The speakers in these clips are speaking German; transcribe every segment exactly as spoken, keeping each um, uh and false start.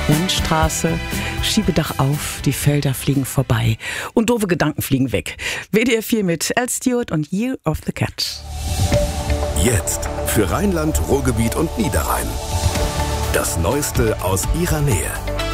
Landstraße, Schiebedach auf, die Felder fliegen vorbei und doofe Gedanken fliegen weg. W D R vier mit Al Stewart und Year of the Cat. Jetzt für Rheinland, Ruhrgebiet und Niederrhein. Das Neueste aus ihrer Nähe.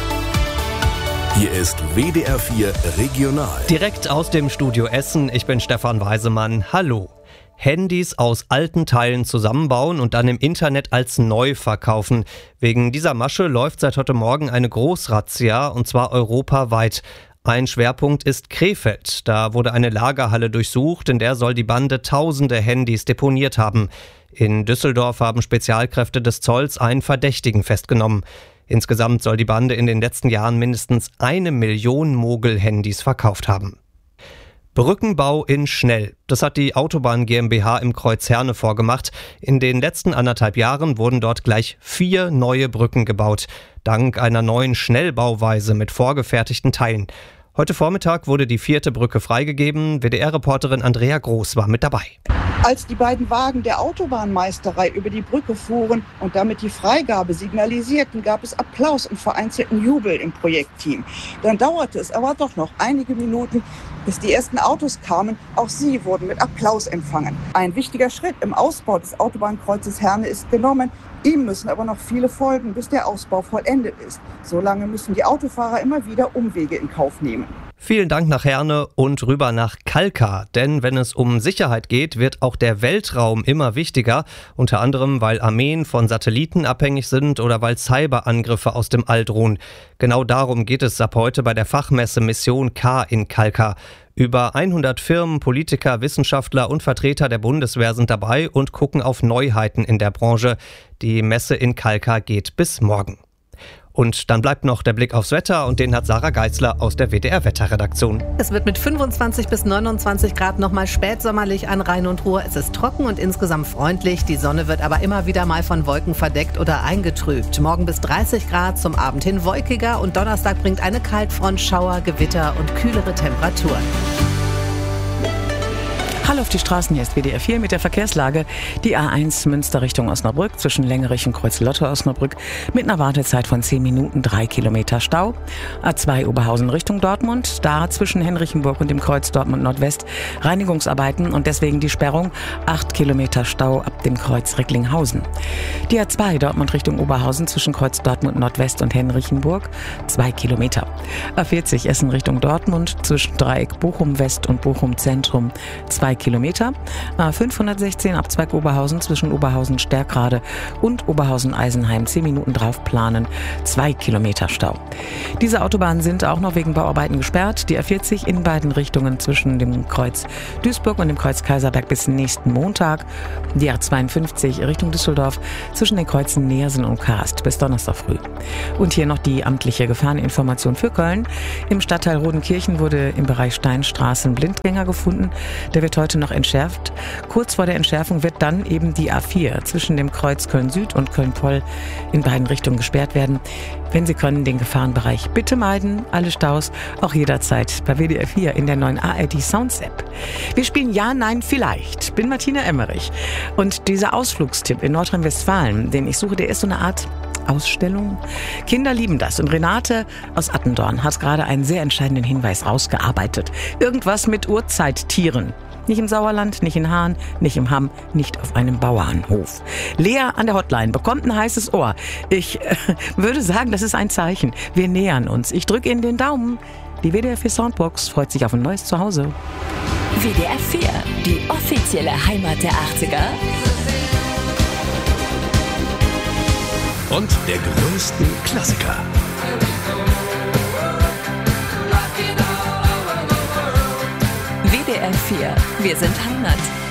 Hier ist W D R vier Regional. Direkt aus dem Studio Essen, ich bin Stefan Weisemann. Hallo. Handys aus alten Teilen zusammenbauen und dann im Internet als neu verkaufen. Wegen dieser Masche läuft seit heute Morgen eine Großrazzia, und zwar europaweit. Ein Schwerpunkt ist Krefeld. Da wurde eine Lagerhalle durchsucht, in der soll die Bande tausende Handys deponiert haben. In Düsseldorf haben Spezialkräfte des Zolls einen Verdächtigen festgenommen. Insgesamt soll die Bande in den letzten Jahren mindestens eine Million Mogel-Handys verkauft haben. Brückenbau in Schnell. Das hat die Autobahn GmbH im Kreuz Herne vorgemacht. In den letzten anderthalb Jahren wurden dort gleich vier neue Brücken gebaut. Dank einer neuen Schnellbauweise mit vorgefertigten Teilen. Heute Vormittag wurde die vierte Brücke freigegeben. W D R-Reporterin Andrea Groß war mit dabei. Als die beiden Wagen der Autobahnmeisterei über die Brücke fuhren und damit die Freigabe signalisierten, gab es Applaus und vereinzelten Jubel im Projektteam. Dann dauerte es aber doch noch einige Minuten, bis die ersten Autos kamen. Auch sie wurden mit Applaus empfangen. Ein wichtiger Schritt im Ausbau des Autobahnkreuzes Herne ist genommen. Ihm müssen aber noch viele folgen, bis der Ausbau vollendet ist. Solange müssen die Autofahrer immer wieder Umwege in Kauf nehmen. Vielen Dank nach Herne und rüber nach Kalkar. Denn wenn es um Sicherheit geht, wird auch der Weltraum immer wichtiger. Unter anderem, weil Armeen von Satelliten abhängig sind oder weil Cyberangriffe aus dem All drohen. Genau darum geht es ab heute bei der Fachmesse Mission K in Kalkar. Über hundert Firmen, Politiker, Wissenschaftler und Vertreter der Bundeswehr sind dabei und gucken auf Neuheiten in der Branche. Die Messe in Kalkar geht bis morgen. Und dann bleibt noch der Blick aufs Wetter, und den hat Sarah Geißler aus der W D R-Wetterredaktion. Es wird mit fünfundzwanzig bis neunundzwanzig Grad nochmal spätsommerlich an Rhein und Ruhr. Es ist trocken und insgesamt freundlich. Die Sonne wird aber immer wieder mal von Wolken verdeckt oder eingetrübt. Morgen bis dreißig Grad, zum Abend hin wolkiger, und Donnerstag bringt eine Kaltfront Schauer, Gewitter und kühlere Temperaturen. Hallo auf die Straßen, hier ist W D R vier mit der Verkehrslage. Die A eins Münster Richtung Osnabrück zwischen Längerich und Kreuz-Lotte-Osnabrück mit einer Wartezeit von zehn Minuten, drei Kilometer Stau. A zwei Oberhausen Richtung Dortmund, da zwischen Henrichenburg und dem Kreuz Dortmund Nordwest Reinigungsarbeiten und deswegen die Sperrung, acht Kilometer Stau ab dem Kreuz Recklinghausen. Die A zwei Dortmund Richtung Oberhausen zwischen Kreuz Dortmund Nordwest und Henrichenburg, zwei Kilometer. A vierzig Essen Richtung Dortmund zwischen Dreieck Bochum West und Bochum Zentrum, zwei Kilometer. A fünfhundertsechzehn Abzweig Oberhausen zwischen Oberhausen Stärkrade und Oberhausen Eisenheim, zehn Minuten drauf planen, zwei Kilometer Stau. Diese Autobahnen sind auch noch wegen Bauarbeiten gesperrt. Die A vierzig in beiden Richtungen zwischen dem Kreuz Duisburg und dem Kreuz Kaiserberg bis nächsten Montag. Die A zweiundfünfzig Richtung Düsseldorf zwischen den Kreuzen Neersen und Karst bis Donnerstag früh. Und hier noch die amtliche Gefahreninformation für Köln. Im Stadtteil Rodenkirchen wurde im Bereich Steinstraße ein Blindgänger gefunden. Der wird heute noch entschärft. Kurz vor der Entschärfung wird dann eben die A vier zwischen dem Kreuz Köln-Süd und Köln-Poll in beiden Richtungen gesperrt werden. Wenn Sie können, den Gefahrenbereich bitte meiden. Alle Staus auch jederzeit bei W D R vier in der neuen A R D Sounds App. Wir spielen Ja, Nein, Vielleicht. Bin Martina Emmerich. Und dieser Ausflugstipp in Nordrhein-Westfalen, den ich suche, der ist so eine Art Ausstellung. Kinder lieben das. Und Renate aus Attendorn hat gerade einen sehr entscheidenden Hinweis rausgearbeitet. Irgendwas mit Urzeittieren. Nicht im Sauerland, nicht in Hahn, nicht im Hamm, nicht auf einem Bauernhof. Lea an der Hotline bekommt ein heißes Ohr. Ich äh, würde sagen, das ist ein Zeichen. Wir nähern uns. Ich drücke Ihnen den Daumen. Die W D R vier Soundbox freut sich auf ein neues Zuhause. W D R vier, die offizielle Heimat der achtziger. Und der größten Klassiker. W D R vier, wir sind Heimat.